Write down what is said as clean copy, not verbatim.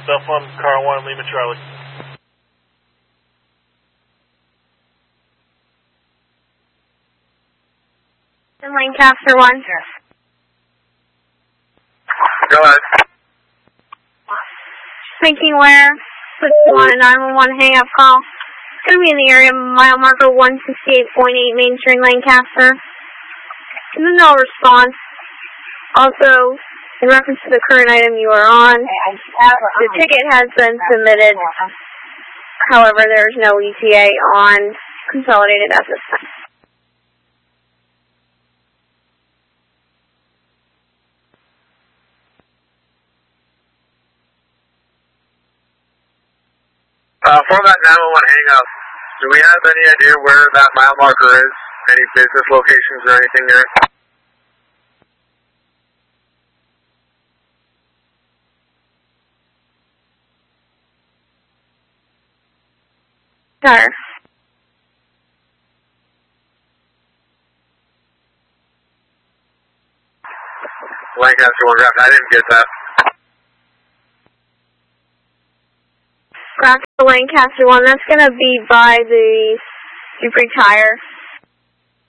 Cell phone, car 1, Lima Charlie. Lancaster 1. Go ahead. Thinking where? Switch on a 911 hang-up call. It's going to be in the area of mile marker 168.8 Main Street, Lancaster. No response. Also, in reference to the current item you are on, the ticket has been submitted. However, there is no ETA on Consolidated at this time. For that 911 hang-up, do we have any idea where that mile marker is? Any business locations or anything there? Sir. Lancaster 1 Graph, I didn't get that. Graph Lancaster 1, that's going to be by the Dupree Tire.